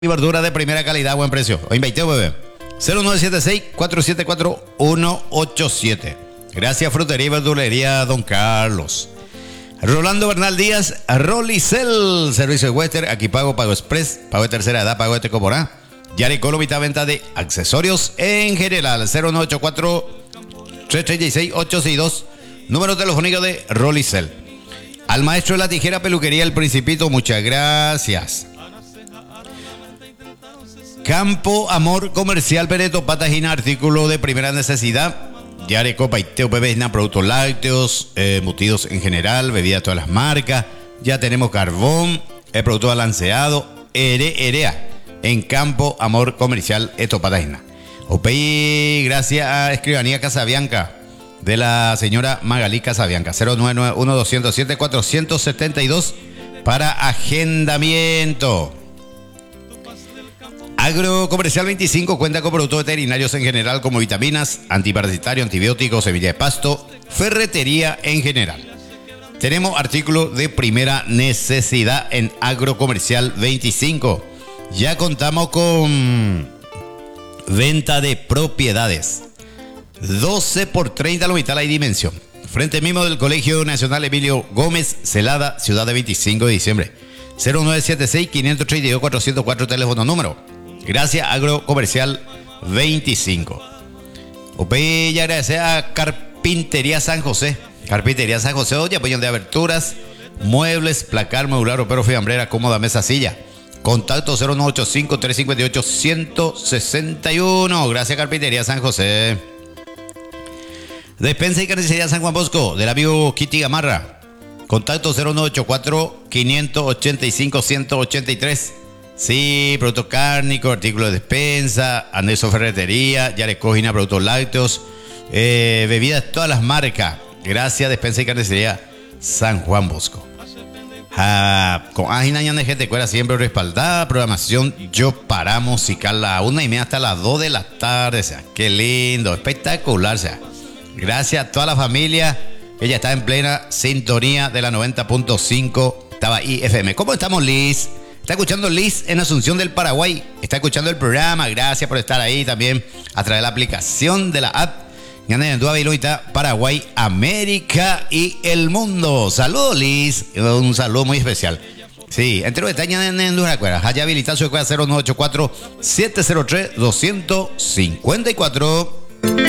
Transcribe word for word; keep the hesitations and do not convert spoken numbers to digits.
y verdura de primera calidad, buen precio. Hoy inviteo, bebé. cero nueve siete seis, cuatro siete cuatro, uno ocho siete. Gracias, Frutería y Verdulería Don Carlos. Rolando Bernal Díaz, Rolicel, servicio de Western, aquí pago, pago express, pago de tercera edad, pago de Tecoporá. Yari Colomita, venta de accesorios en general. Cero nueve ocho cuatro, tres tres seis, ocho seis dos. Número telefónico de Rolicel. Al maestro de la tijera, peluquería El Principito, muchas gracias. Campo Amor Comercial Pereto, Patagina, artículo de primera necesidad. Yare Copa y Teo Bebesna, productos lácteos, eh, embutidos en general, bebidas de todas las marcas. Ya tenemos carbón, el producto balanceado, Ere, Erea, en Campo Amor Comercial, esto Patagina. Opey, gracias a Escribanía Casabianca, de la señora Magalí Casabianca, cero nueve nueve uno, dos cero siete, cuatro siete dos para agendamiento. Agrocomercial veinticinco cuenta con productos veterinarios en general como vitaminas, antiparasitario, antibióticos, semilla de pasto, ferretería en general. Tenemos artículos de primera necesidad en Agrocomercial veinticinco. Ya contamos con venta de propiedades. doce por treinta lo mitad la dimensión. Frente mismo del Colegio Nacional Emilio Gómez Celada, ciudad de veinticinco de diciembre. cero nueve siete seis, cinco tres dos, cuatro cero cuatro, teléfono número. Gracias, Agrocomercial veinticinco. Ope, ya gracias a Carpintería San José. Carpintería San José, oye, apoyo de aberturas, muebles, placar, modular, ropero, fiambrera, cómoda, mesa, silla. Contacto cero nueve ocho cinco, tres cinco ocho, uno cero seis uno. Gracias, Carpintería San José. Despensa y carnicería San Juan Bosco, del amigo Kitty Gamarra. Contacto cero nueve ocho cuatro, cinco ocho cinco, uno ocho tres. Sí, productos cárnicos, artículos de despensa, anexo ferretería, ya le cogina, productos lácteos, eh, bebidas, todas las marcas. Gracias, despensa y carnicería San Juan Bosco. Ah, con Ajinaña de gente cuera siempre respaldada. Programación Yo Para Musical, la una y media hasta las dos de la tarde. O sea, qué lindo, espectacular. O sea, gracias a toda la familia. Ella está en plena sintonía de la noventa punto cinco. Estaba ahí F M. ¿Cómo estamos, Liz? Está escuchando Liz en Asunción del Paraguay. Está escuchando el programa. Gracias por estar ahí también a través de la aplicación de la app. Paraguay, América y el mundo. Saludos, Liz. Un saludo muy especial. Sí, entre los detalles en Enduracuera. Haya habilitado su escuela cero nueve ocho cuatro, siete cero tres, dos cinco cuatro.